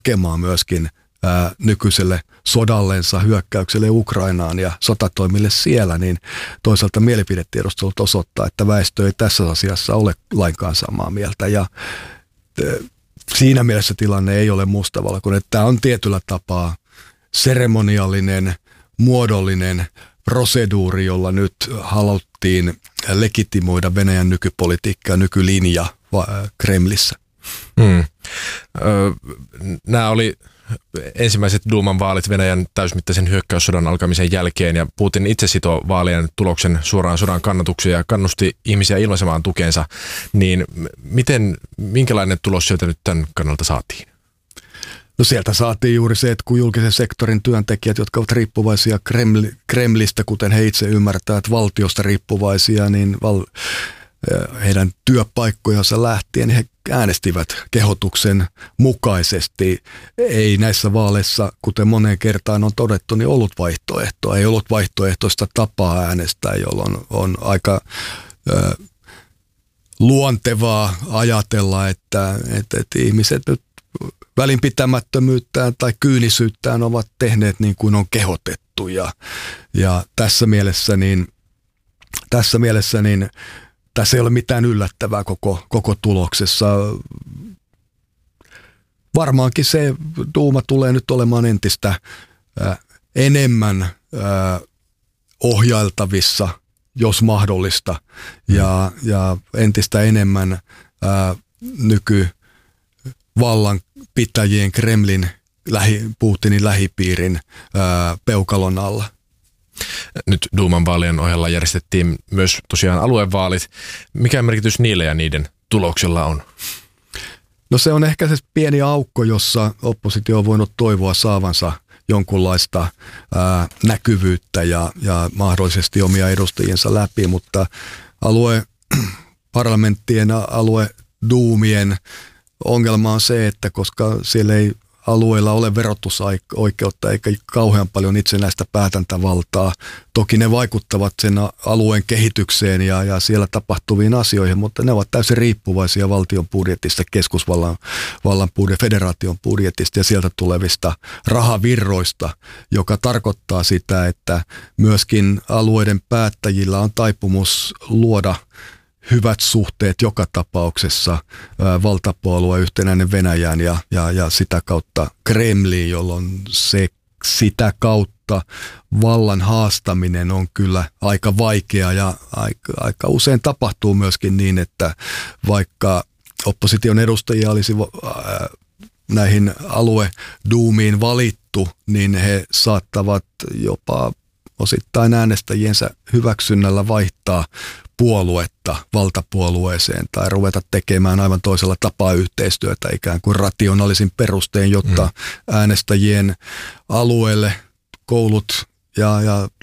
tukemaan myöskin nykyiselle sodallensa, hyökkäykselle Ukrainaan ja sotatoimille siellä, niin toisaalta mielipidetiedustelut osoittaa, että väestö ei tässä asiassa ole lainkaan samaa mieltä. Ja siinä mielessä tilanne ei ole mustavalkoinen, että tämä on tietyllä tapaa seremoniallinen, muodollinen proseduuri, jolla nyt haluttiin legitimoida Venäjän nykypolitiikka ja nykylinja Kremlissä. Nämä oli ensimmäiset Duuman vaalit Venäjän täysmittaisen hyökkäyssodan alkamisen jälkeen, ja Putin itse sitoi vaalien tuloksen suoraan sodan kannatukseen ja kannusti ihmisiä ilmaisemaan tukensa. Niin minkälainen tulos sieltä nyt tämän kannalta saatiin? No sieltä saatiin juuri se, että kun julkisen sektorin työntekijät, jotka ovat riippuvaisia Kremlistä, kuten he itse ymmärtävät, valtiosta riippuvaisia, niin heidän työpaikkojansa lähtien he äänestivät kehotuksen mukaisesti. Ei näissä vaaleissa, kuten moneen kertaan on todettu, niin ollut vaihtoehtoa. Ei ollut vaihtoehtoista tapaa äänestää, jolloin on aika luontevaa ajatella, että ihmiset nyt välinpitämättömyyttään tai kyynisyyttään ovat tehneet niin kuin on kehotettu. Ja tässä mielessä tässä ei ole mitään yllättävää koko tuloksessa. Varmaankin se Duuma tulee nyt olemaan entistä enemmän ohjailtavissa, jos mahdollista, ja entistä enemmän nykyvallanpitäjien Kremlin Putinin lähipiirin peukalon alla. Nyt Duuman vaalien ohella järjestettiin myös tosiaan aluevaalit. Mikä merkitys niille ja niiden tuloksella on? No se on ehkä se pieni aukko, jossa oppositio on voinut toivoa saavansa jonkunlaista näkyvyyttä ja mahdollisesti omia edustajiensa läpi, mutta alueparlamenttien, alueduumien ongelma on se, että koska siellä ei alueilla ole verotusoikeutta eikä kauhean paljon itsenäistä päätäntävaltaa. Toki ne vaikuttavat sen alueen kehitykseen ja siellä tapahtuviin asioihin, mutta ne ovat täysin riippuvaisia valtion budjetista, keskusvallan federaation budjetista ja sieltä tulevista rahavirroista, joka tarkoittaa sitä, että myöskin alueiden päättäjillä on taipumus luoda hyvät suhteet joka tapauksessa valtapuolueen yhtenäinen Venäjään ja sitä kautta Kremliin, jolloin sitä kautta vallan haastaminen on kyllä aika vaikea ja aika usein tapahtuu myöskin niin, että vaikka opposition edustajia olisi näihin alueduumiin valittu, niin he saattavat jopa osittain äänestäjiensä hyväksynnällä vaihtaa puoluetta valtapuolueeseen tai ruveta tekemään aivan toisella tapaa yhteistyötä ikään kuin rationaalisin perustein, jotta äänestäjien alueelle koulut ja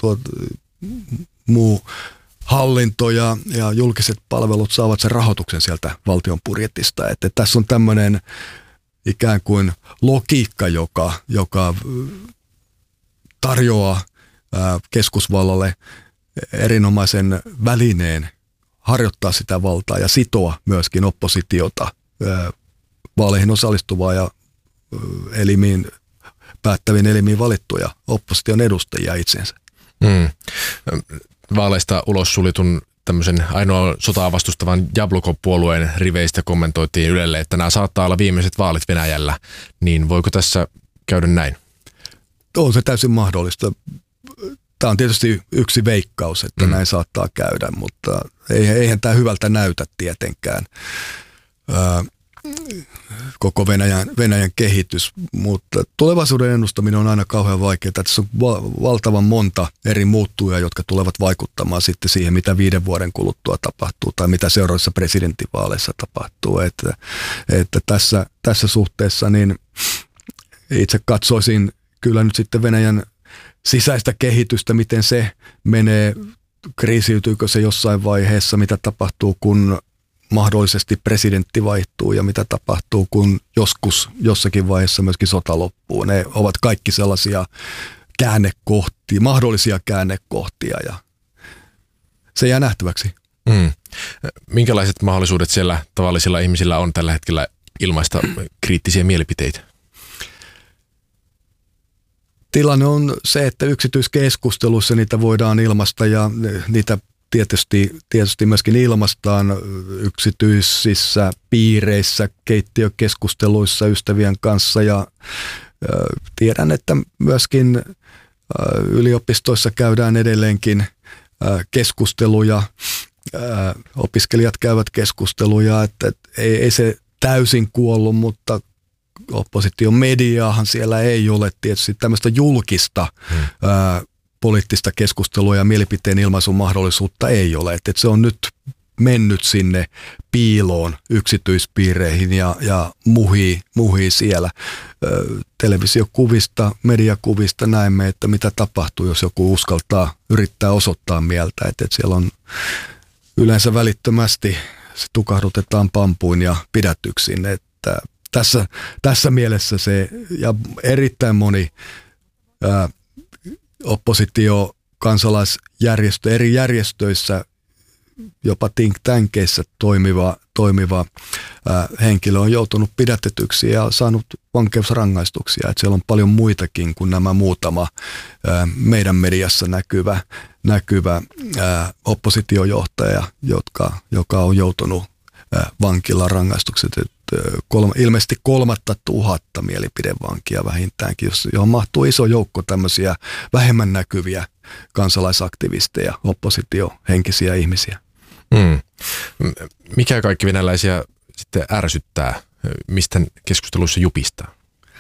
muu hallinto ja julkiset palvelut saavat sen rahoituksen sieltä valtion budjetista. Että tässä on tämmöinen ikään kuin logiikka, joka tarjoaa keskusvallalle erinomaisen välineen harjoittaa sitä valtaa ja sitoa myöskin oppositiota, vaaleihin osallistuvaa ja päättäviin elimiin valittuja opposition edustajia itsensä. Vaaleista ulos suljetun tämmöisen ainoa sotaa vastustavan Jabloko-puolueen riveistä kommentoitiin Ylelle, että nämä saattaa olla viimeiset vaalit Venäjällä, niin voiko tässä käydä näin? On se täysin mahdollista. Tämä on tietysti yksi veikkaus, että näin saattaa käydä, mutta eihän tämä hyvältä näytä tietenkään koko Venäjän kehitys, mutta tulevaisuuden ennustaminen on aina kauhean vaikeaa. Tässä on valtavan monta eri muuttujaa, jotka tulevat vaikuttamaan sitten siihen, mitä 5 vuoden kuluttua tapahtuu tai mitä seuraavissa presidentinvaaleissa tapahtuu. Että tässä suhteessa niin itse katsoisin kyllä nyt sitten Venäjän sisäistä kehitystä, miten se menee, kriisiytyykö se jossain vaiheessa, mitä tapahtuu, kun mahdollisesti presidentti vaihtuu ja mitä tapahtuu, kun joskus jossakin vaiheessa myöskin sota loppuu. Ne ovat kaikki sellaisia käännekohtia, mahdollisia käännekohtia ja se jää nähtäväksi. Minkälaiset mahdollisuudet siellä tavallisilla ihmisillä on tällä hetkellä ilmaista kriittisiä mielipiteitä? Tilanne on se, että yksityiskeskustelussa niitä voidaan ilmaista ja niitä tietysti myöskin ilmaistaan yksityisissä piireissä, keittiökeskusteluissa ystävien kanssa ja tiedän, että myöskin yliopistoissa käydään edelleenkin keskusteluja, opiskelijat käyvät keskusteluja, että ei se täysin kuollut, mutta opposition mediaahan siellä ei ole tietysti tämmöistä julkista poliittista keskustelua ja mielipiteen ilmaisun mahdollisuutta ei ole. Että se on nyt mennyt sinne piiloon yksityispiireihin ja muhii siellä. Televisiokuvista, mediakuvista näemme, että mitä tapahtuu, jos joku uskaltaa yrittää osoittaa mieltä. Että siellä on yleensä välittömästi se tukahdutetaan pampuin ja pidätyksiin. Että tässä mielessä se ja erittäin moni oppositio, kansalaisjärjestö, eri järjestöissä, jopa think tankeissä toimiva henkilö on joutunut pidätetyksi ja saanut vankeusrangaistuksia. Että siellä on paljon muitakin kuin nämä muutama meidän mediassa näkyvä oppositiojohtaja, joka on joutunut vankilarangaistukset. Ilmeisesti 3000 mielipidevankia vähintäänkin, johon mahtuu iso joukko tämmöisiä vähemmän näkyviä kansalaisaktivisteja, oppositiohenkisiä ihmisiä. Mikä kaikki venäläisiä sitten ärsyttää? Mistä keskusteluissa jupistaa?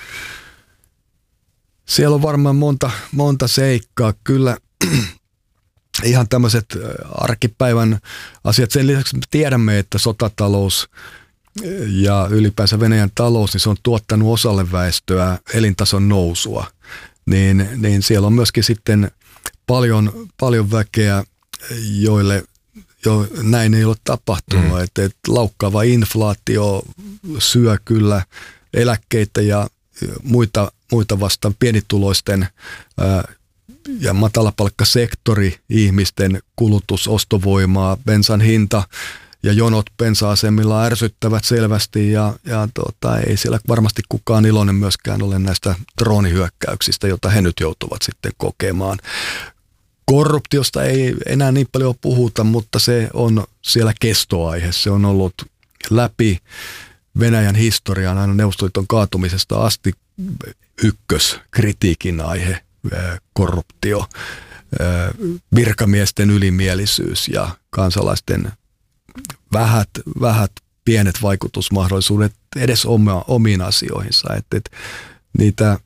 Siellä on varmaan monta seikkaa. Kyllä ihan tämmöiset arkipäivän asiat. Sen lisäksi me tiedämme, että sotatalous ja ylipäänsä Venäjän talous, niin se on tuottanut osalle väestöä elintason nousua. Niin siellä on myöskin sitten paljon väkeä, joille näin ei ole tapahtunut. Että laukkaava inflaatio syö kyllä eläkkeitä ja muita vastaan pienituloisten ja matalapalkkasektori ihmisten kulutus, ostovoimaa, bensan hinta ja jonot bensa-asemilla ärsyttävät selvästi ja ei siellä varmasti kukaan iloinen myöskään ole näistä droonihyökkäyksistä, joita he nyt joutuvat sitten kokemaan. Korruptiosta ei enää niin paljon puhuta, mutta se on siellä kestoaihe. Se on ollut läpi Venäjän historiaan aina Neuvostoliiton kaatumisesta asti ykköskritiikin aihe, korruptio, virkamiesten ylimielisyys ja kansalaisten vähät pienet vaikutusmahdollisuudet edes omiin asioihinsa. Että niitä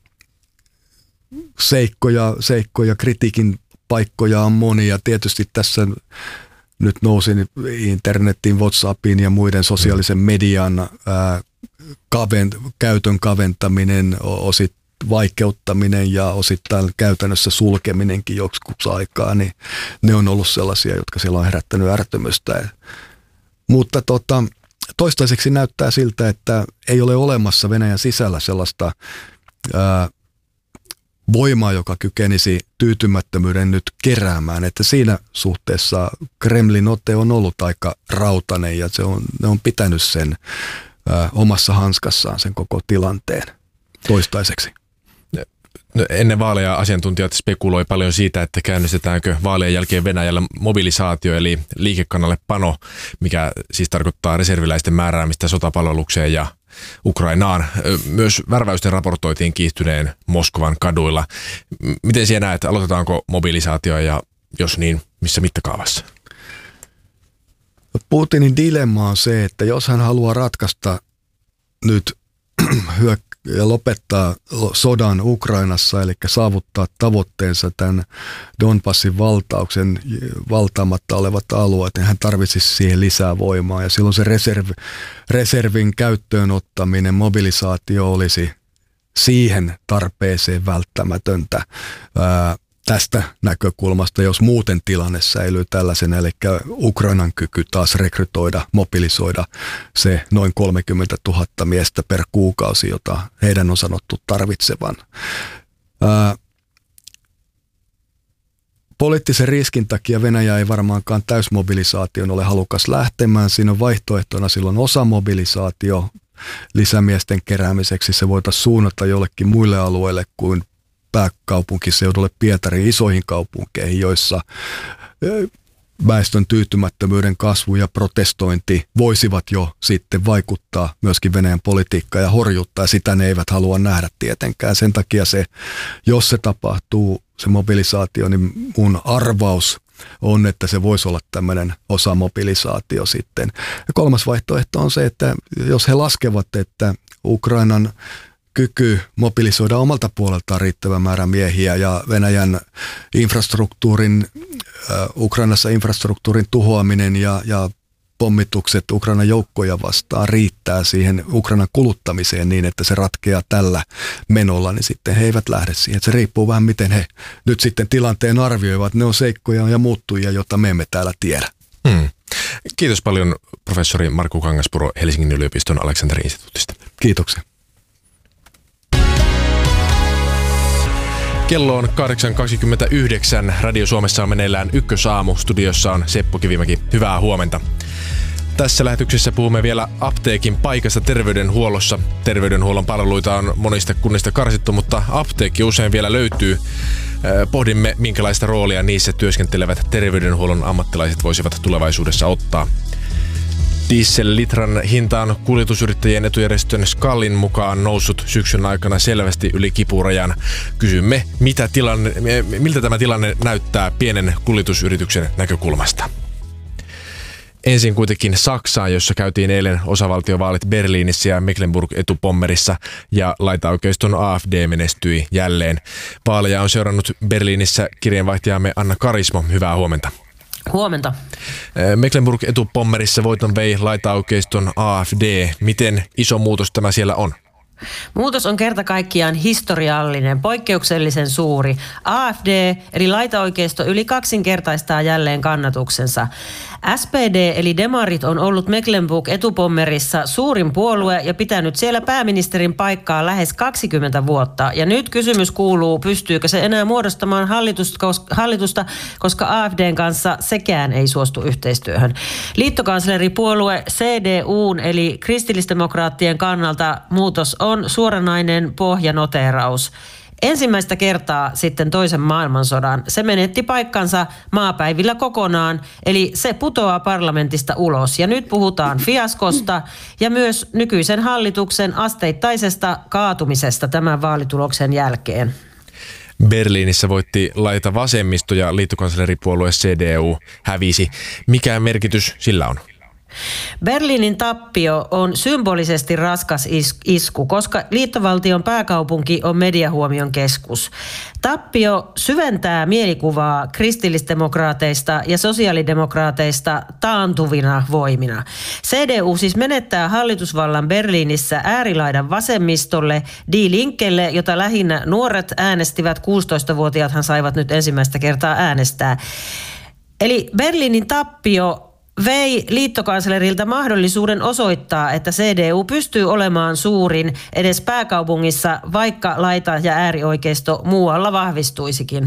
seikkoja, kritiikin paikkoja on monia. Tietysti tässä nyt nousi internetin, WhatsAppin ja muiden sosiaalisen median käytön kaventaminen, vaikeuttaminen ja osittain käytännössä sulkeminenkin joskus aikaa, niin ne on ollut sellaisia, jotka siellä on herättänyt ärtymystä. Mutta toistaiseksi näyttää siltä, että ei ole olemassa Venäjän sisällä sellaista voimaa, joka kykenisi tyytymättömyyden nyt keräämään. Että siinä suhteessa Kremlin ote on ollut aika rautainen ja ne on pitänyt sen omassa hanskassaan sen koko tilanteen toistaiseksi. No, ennen vaaleja asiantuntijat spekuloi paljon siitä, että käynnistetäänkö vaalien jälkeen Venäjällä mobilisaatio eli liikekannallepano, mikä siis tarkoittaa reserviläisten määräämistä sotapalvelukseen ja Ukrainaan. Myös värväysten raportoitiin kiihtyneen Moskovan kaduilla. Miten sinä näet, aloitetaanko mobilisaatio ja jos niin, missä mittakaavassa? Putinin dilemma on se, että jos hän haluaa ratkaista nyt ja lopettaa sodan Ukrainassa, eli saavuttaa tavoitteensa tämän Donbassin valtaamatta olevat alueet, niin hän tarvitsisi siihen lisää voimaa. Ja silloin se reservin käyttöön ottaminen, mobilisaatio olisi siihen tarpeeseen välttämätöntä tästä näkökulmasta, jos muuten tilanne säilyy tällaisena, eli Ukrainan kyky taas rekrytoida, mobilisoida se noin 30 000 miestä per kuukausi, jota heidän on sanottu tarvitsevan. Poliittisen riskin takia Venäjä ei varmaankaan täysmobilisaation ole halukas lähtemään. Siinä on vaihtoehtona silloin osamobilisaatio lisämiesten keräämiseksi. Se voitaisiin suunnata jollekin muille alueille kuin pääkaupunkiseudulle Pietariin, isoihin kaupunkeihin, joissa väestön tyytymättömyyden kasvu ja protestointi voisivat jo sitten vaikuttaa myöskin Venäjän politiikkaan ja horjuttaa. Sitä ne eivät halua nähdä tietenkään. Sen takia jos se tapahtuu, se mobilisaatio, niin mun arvaus on, että se voisi olla tämmöinen osamobilisaatio sitten. Ja kolmas vaihtoehto on se, että jos he laskevat, että Ukrainan kyky mobilisoida omalta puoleltaan riittävä määrä miehiä ja Venäjän Ukrainassa infrastruktuurin tuhoaminen ja pommitukset Ukrainan joukkoja vastaan riittää siihen Ukrainan kuluttamiseen niin, että se ratkeaa tällä menolla, niin sitten he eivät lähde siihen. Se riippuu vähän, miten he nyt sitten tilanteen arvioivat. Ne on seikkoja ja muuttujia, joita me emme täällä tiedä. Kiitos paljon professori Markku Kangaspuro Helsingin yliopiston Alexander-instituutista. Kiitoksia. Kello on 8.29. Radio Suomessa on meneillään Ykkösaamu. Studiossa on Seppo Kivimäki. Hyvää huomenta. Tässä lähetyksessä puhumme vielä apteekin paikasta terveydenhuollossa. Terveydenhuollon palveluita on monista kunnista karsittu, mutta apteekki usein vielä löytyy. Pohdimme, minkälaista roolia niissä työskentelevät terveydenhuollon ammattilaiset voisivat tulevaisuudessa ottaa. Diesel-litran hinta on kuljetusyrittäjien etujärjestön SKALin mukaan noussut syksyn aikana selvästi yli kipurajan. Kysymme, miltä tämä tilanne näyttää pienen kuljetusyrityksen näkökulmasta. Ensin kuitenkin Saksaan, jossa käytiin eilen osavaltiovaalit Berliinissä ja Mecklenburg-Etupommerissa ja laitaoikeiston AfD menestyi jälleen. Vaaleja on seurannut Berliinissä kirjeenvaihtajamme Anna Karismo. Hyvää huomenta. Huomenta. Mecklenburg-Etupommerissa voiton vei laitaoikeiston AfD. Miten iso muutos tämä siellä on? Muutos on kerta kaikkiaan historiallinen, poikkeuksellisen suuri. AfD eli laitaoikeisto yli kaksinkertaistaa jälleen kannatuksensa. SPD eli demarit on ollut Mecklenburg-Etupommerissa suurin puolue ja pitänyt siellä pääministerin paikkaa lähes 20 vuotta. Ja nyt kysymys kuuluu, pystyykö se enää muodostamaan hallitusta, koska AfDn kanssa sekään ei suostu yhteistyöhön. Liittokansleripuolue CDUn eli kristillisdemokraattien kannalta muutos on suoranainen pohjanoteeraus. Ensimmäistä kertaa sitten toisen maailmansodan se menetti paikkansa maapäivillä kokonaan, eli se putoaa parlamentista ulos. Ja nyt puhutaan fiaskosta ja myös nykyisen hallituksen asteittaisesta kaatumisesta tämän vaalituloksen jälkeen. Berliinissä voitti laita vasemmisto ja liittokansleripuolue CDU hävisi. Mikä merkitys sillä on? Berliinin tappio on symbolisesti raskas isku, koska liittovaltion pääkaupunki on mediahuomion keskus. Tappio syventää mielikuvaa kristillisdemokraateista ja sosiaalidemokraateista taantuvina voimina. CDU siis menettää hallitusvallan Berliinissä äärilaidan vasemmistolle, Die Linkelle, jota lähinnä nuoret äänestivät, 16-vuotiaathan saivat nyt ensimmäistä kertaa äänestää. Eli Berliinin tappio vei liittokanslerilta mahdollisuuden osoittaa, että CDU pystyy olemaan suurin edes pääkaupungissa, vaikka laita- ja äärioikeisto muualla vahvistuisikin.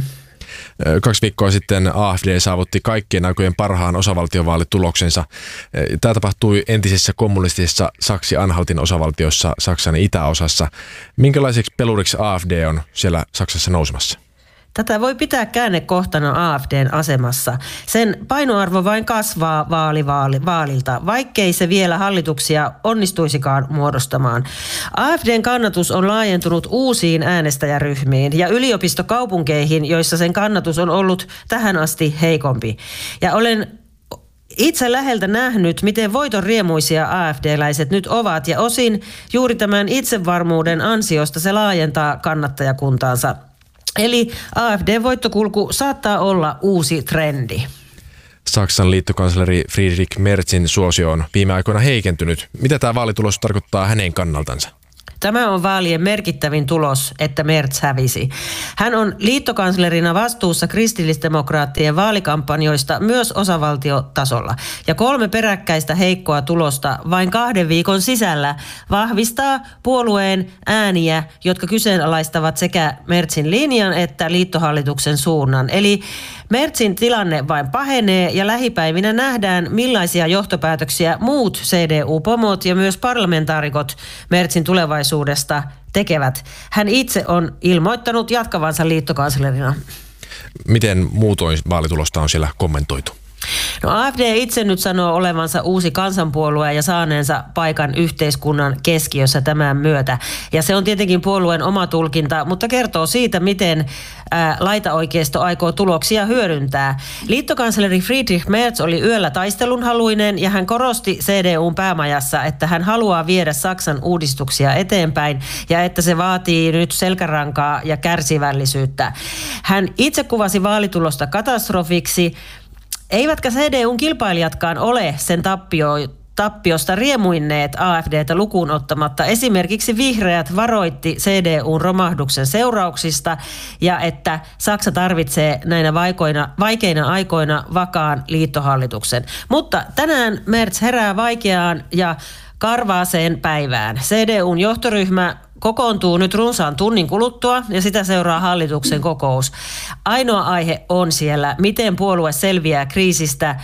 2 viikkoa sitten AfD saavutti kaikkien aikojen parhaan osavaltiovaalituloksensa. Tämä tapahtui entisessä kommunistisessa Saksi-Anhaltin osavaltiossa Saksan itäosassa. Minkälaiseksi peluriksi AfD on siellä Saksassa nousemassa? Tätä voi pitää käännekohtana AfDn asemassa. Sen painoarvo vain kasvaa vaalilta, vaikkei se vielä hallituksia onnistuisikaan muodostamaan. AfDn kannatus on laajentunut uusiin äänestäjäryhmiin ja yliopistokaupunkeihin, joissa sen kannatus on ollut tähän asti heikompi. Ja olen itse läheltä nähnyt, miten voiton riemuisia AfD-läiset nyt ovat, ja osin juuri tämän itsevarmuuden ansiosta se laajentaa kannattajakuntaansa. Eli AfD-voittokulku saattaa olla uusi trendi. Saksan liittokansleri Friedrich Merzin suosio on viime aikoina heikentynyt. Mitä tämä vaalitulos tarkoittaa hänen kannaltansa? Tämä on vaalien merkittävin tulos, että Merz hävisi. Hän on liittokanslerina vastuussa kristillisdemokraattien vaalikampanjoista myös osavaltiotasolla. Ja 3 peräkkäistä heikkoa tulosta vain 2 viikon sisällä vahvistaa puolueen ääniä, jotka kyseenalaistavat sekä Merzin linjan että liittohallituksen suunnan. Eli Merzin tilanne vain pahenee ja lähipäivinä nähdään, millaisia johtopäätöksiä muut CDU-pomot ja myös parlamentaarikot Merzin tulevaisuudesta tekevät. Hän itse on ilmoittanut jatkavansa liittokanslerina. Miten muutoin vaalitulosta on siellä kommentoitu? No AfD itse nyt sanoo olevansa uusi kansanpuolue ja saaneensa paikan yhteiskunnan keskiössä tämän myötä. Ja se on tietenkin puolueen oma tulkinta, mutta kertoo siitä, miten laitaoikeisto aikoo tuloksia hyödyntää. Liittokansleri Friedrich Merz oli yöllä taistelunhaluinen ja hän korosti CDUn päämajassa, että hän haluaa viedä Saksan uudistuksia eteenpäin ja että se vaatii nyt selkärankaa ja kärsivällisyyttä. Hän itse kuvasi vaalitulosta katastrofiksi. Eivätkä CDUn kilpailijatkaan ole sen tappiosta riemuinneet AfD:tä lukuun ottamatta. Esimerkiksi vihreät varoitti CDUn romahduksen seurauksista ja että Saksa tarvitsee näinä vaikeina aikoina vakaan liittohallituksen. Mutta tänään Merz herää vaikeaan ja karvaaseen päivään. CDUn johtoryhmä kokoontuu nyt runsaan tunnin kuluttua ja sitä seuraa hallituksen kokous. Ainoa aihe on siellä, miten puolue selviää kriisistä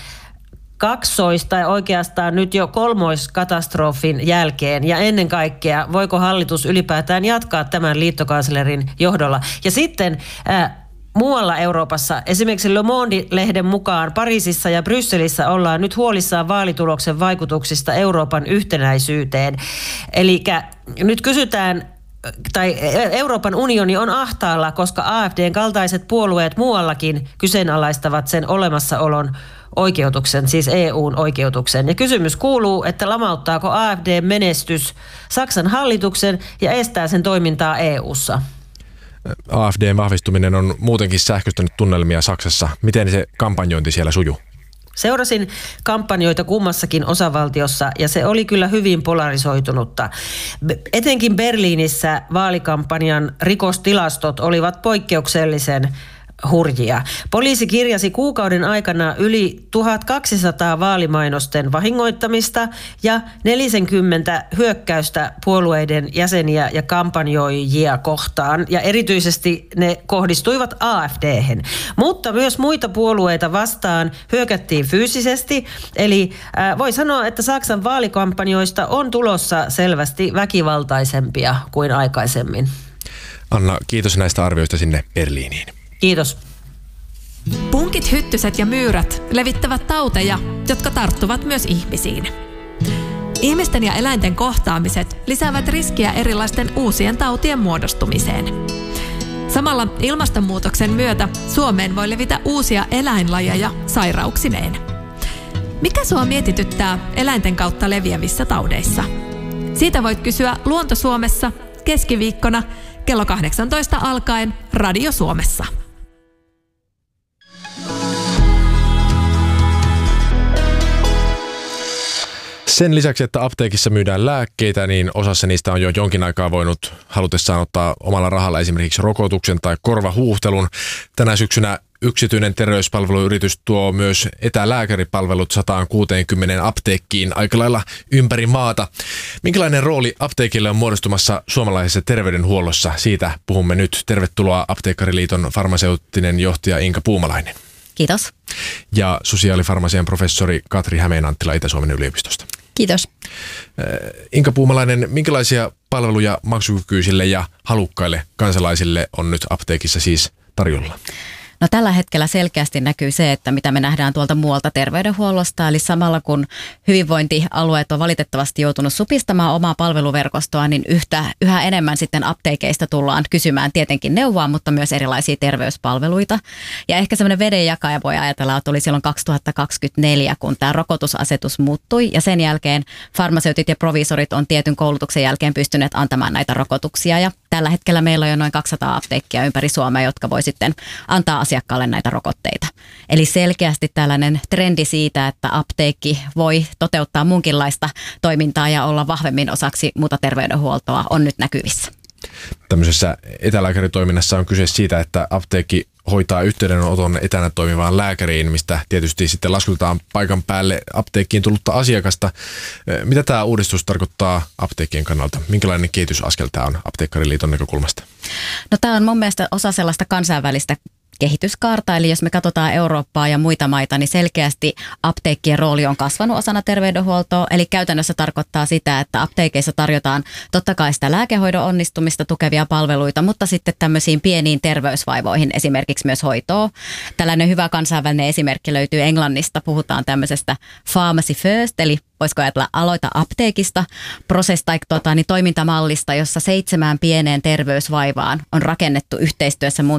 tai oikeastaan nyt jo kolmoiskatastrofin jälkeen. Ja ennen kaikkea, voiko hallitus ylipäätään jatkaa tämän liittokanslerin johdolla. Ja sitten muualla Euroopassa, esimerkiksi Le Monde-lehden mukaan Pariisissa ja Brysselissä ollaan nyt huolissaan vaalituloksen vaikutuksista Euroopan yhtenäisyyteen. Eli nyt kysytään, tai Euroopan unioni on ahtaalla, koska AfD:n kaltaiset puolueet muuallakin kyseenalaistavat sen olemassaolon oikeutuksen, siis EUn oikeutuksen. Ja kysymys kuuluu, että lamauttaako AfD:n menestys Saksan hallituksen ja estää sen toimintaa EU:ssa? AfD:n vahvistuminen on muutenkin sähköistänyt tunnelmia Saksassa. Miten se kampanjointi siellä sujuu? Seurasin kampanjoita kummassakin osavaltiossa ja se oli kyllä hyvin polarisoitunutta. Etenkin Berliinissä vaalikampanjan rikostilastot olivat poikkeuksellisen hurjia. Poliisi kirjasi kuukauden aikana yli 1200 vaalimainosten vahingoittamista ja 40 hyökkäystä puolueiden jäseniä ja kampanjoijia kohtaan. Ja erityisesti ne kohdistuivat AfD:hen. Mutta myös muita puolueita vastaan hyökättiin fyysisesti. Eli voi sanoa, että Saksan vaalikampanjoista on tulossa selvästi väkivaltaisempia kuin aikaisemmin. Anna, kiitos näistä arvioista sinne Berliiniin. Kiitos. Punkit, hyttyset ja myyrät levittävät tauteja, jotka tarttuvat myös ihmisiin. Ihmisten ja eläinten kohtaamiset lisäävät riskiä erilaisten uusien tautien muodostumiseen. Samalla ilmastonmuutoksen myötä Suomeen voi levitä uusia eläinlajeja sairauksineen. Mikä sua mietityttää eläinten kautta leviävissä taudeissa? Siitä voit kysyä Luonto Suomessa keskiviikkona kello 18 alkaen Radio Suomessa. Sen lisäksi, että apteekissa myydään lääkkeitä, niin osassa niistä on jo jonkin aikaa voinut halutessaan ottaa omalla rahalla esimerkiksi rokotuksen tai korvahuuhtelun. Tänä syksynä yksityinen terveyspalveluyritys tuo myös etälääkäripalvelut 160 apteekkiin aika lailla ympäri maata. Minkälainen rooli apteekille on muodostumassa suomalaisessa terveydenhuollossa? Siitä puhumme nyt. Tervetuloa Apteekkariliiton farmaseuttinen johtaja Inka Puumalainen. Kiitos. Ja sosiaalifarmasian professori Katri Hämeenanttila Itä-Suomen yliopistosta. Kiitos. Inka Puumalainen, minkälaisia palveluja maksukykyisille ja halukkaille kansalaisille on nyt apteekissa siis tarjolla? No tällä hetkellä selkeästi näkyy se, että mitä me nähdään tuolta muualta terveydenhuollosta, eli samalla kun hyvinvointialueet on valitettavasti joutunut supistamaan omaa palveluverkostoa, niin yhä enemmän sitten apteekeista tullaan kysymään tietenkin neuvoa, mutta myös erilaisia terveyspalveluita. Ja ehkä semmoinen vedenjakaja voi ajatella, että oli silloin 2024, kun tämä rokotusasetus muuttui, ja sen jälkeen farmaseutit ja proviisorit on tietyn koulutuksen jälkeen pystyneet antamaan näitä rokotuksia, ja tällä hetkellä meillä on jo noin 200 apteekkia ympäri Suomea, jotka voi sitten antaa asiakkaalle näitä rokotteita. Eli selkeästi tällainen trendi siitä, että apteekki voi toteuttaa muunkinlaista toimintaa ja olla vahvemmin osaksi muuta terveydenhuoltoa on nyt näkyvissä. Tämmöisessä etälääkäritoiminnassa on kyse siitä, että apteekki hoitaa yhteydenoton etänä toimivaan lääkäriin, mistä tietysti sitten laskutetaan paikan päälle apteekkiin tullutta asiakasta. Mitä tämä uudistus tarkoittaa apteekkien kannalta? Minkälainen kehitysaskel tämä on Apteekkariliiton näkökulmasta? No tämä on mun mielestä osa sellaista kansainvälistä kehityskaarta. Eli jos me katsotaan Eurooppaa ja muita maita, niin selkeästi apteekkien rooli on kasvanut osana terveydenhuoltoa. Eli käytännössä tarkoittaa sitä, että apteekeissa tarjotaan totta kai sitä lääkehoidon onnistumista tukevia palveluita, mutta sitten tämmöisiin pieniin terveysvaivoihin esimerkiksi myös hoitoa. Tällainen hyvä kansainvälinen esimerkki löytyy Englannista. Puhutaan tämmöisestä pharmacy first, eli voisiko ajatella aloita apteekista, toimintamallista, jossa 7 pieneen terveysvaivaan on rakennettu yhteistyössä muun